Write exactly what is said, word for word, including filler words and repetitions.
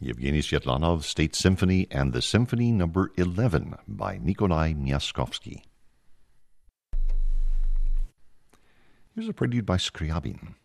Yevgeny Svetlanov, State Symphony, and the Symphony Number eleven by Nikolai Myaskovsky. Here's a prelude by Scriabin.